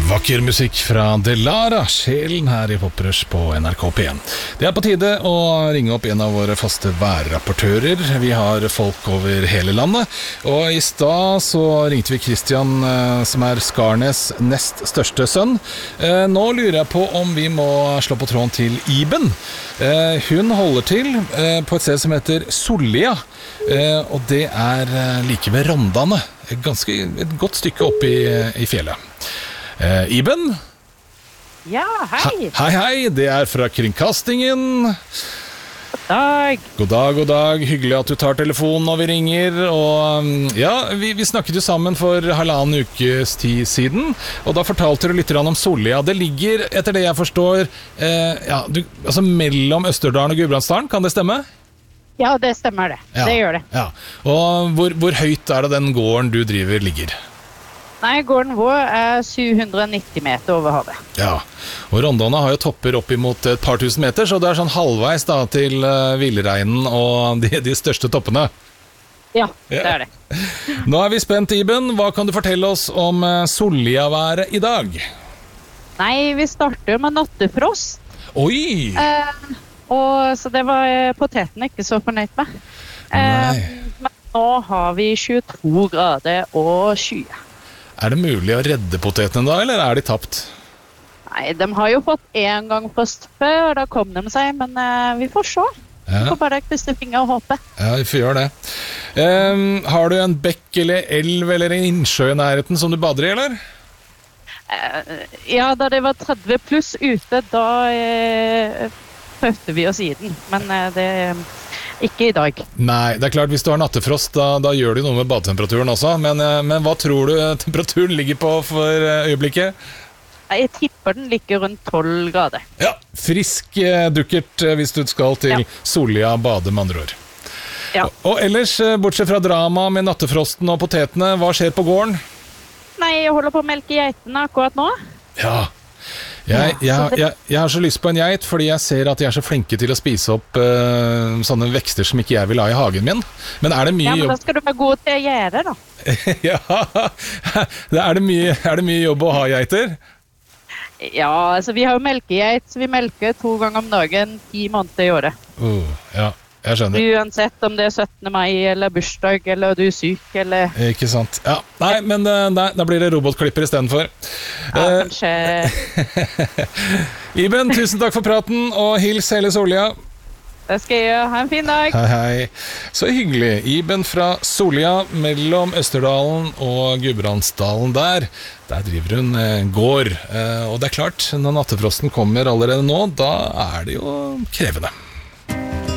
Vakker musikk fra Delara, sjelen her i Poprush på NRK P1. Det på tide å ringe opp en av våre faste værrapportører. Vi har folk over hele landet, og i stad så ringte vi Christian, som Skarnes nest største sønn. Nå lurer jeg på om vi må slå på tråden til Iben. Hun holder til på et sted som heter Sollia, og det like ved Rondane. Et godt stykke opp i fjellet. Iben? Ja, hei. Hei, det fra Kringkastingen. God dag. God dag. Hyggelig at du tar telefonen og vi ringer. Og ja, vi snakket jo sammen for 1,5 ukes tid siden, og da fortalte du litt om Sollia. Det ligger, etter det jeg forstår, altså mellom Østerdalen og Gudbrandsdalen, kan det stemme? Ja, det stemmer det. Ja. Det gjør det. Ja. Og hvor høyt det den gården du driver ligger? Nei, gården vår 790 meter over havet. Ja, og Rondane har jo topper opp imot et par tusen meter, så det sånn halvveis da til Villreinen og de største toppene. Ja, det det. Nå vi spent, Iben. Hva kan du fortelle oss om Sollia-været i dag? Nei, vi starter med nattefrost. Oi! Så det var potetene ikke så fornøyd med. Men nå har vi 22 grader og skyer. Det mulig å redde potetene da, eller de tapt? Nei, de har jo fått en gang frost før, og da kom de seg, men vi får se. Vi får bare krysse fingre og håpe. Ja, vi får gjøre det. Har du en bekk eller elv eller en innsjø i nærheten som du bader i, eller? Ja, da det var 30 pluss ute, da prøvde vi oss i den, men det ikke i dag. Nei, det klart, hvis du har nattefrost, da gjør du noe med badetemperaturen også, men hva tror du temperaturen ligger på for øyeblikket? Jeg tipper den ligger rundt 12 grader. Ja, frisk dukkert hvis du skal til Sollia bade med andre ord. Ja. Og ellers, bortsett fra drama med nattefrosten og potetene, hva skjer på gården? Nei, jeg holder på å melke geitene akkurat nå. Ja. Jeg har så lyst på en geit, fordi jeg ser at de så flinke til å spise opp sånne vekster som ikke jeg vil ha i hagen min. Men det mye jobb? Ja, men da skal du være god til å gjøre da. Ja, det mye jobb å ha geiter? Ja, altså vi har jo melkegeit, så vi melker 2 ganger om dagen, 10 måneder i året. Ja, jeg skjønner. Uansett om det 17. mai, eller bursdag, eller du syk, eller... Ikke sant. Ja, nei, men da blir det robotklipper i stedet for. Ja, kanskje... Iben, tusen takk for praten, og hils hele Sollia. Det skal jeg gjøre. Ha en fin dag. Hei. Så hyggelig. Iben fra Sollia, mellom Østerdalen og Gudbrandsdalen der. Der driver hun gård. Og det klart, når nattefrosten kommer allerede nå, da det jo krevende.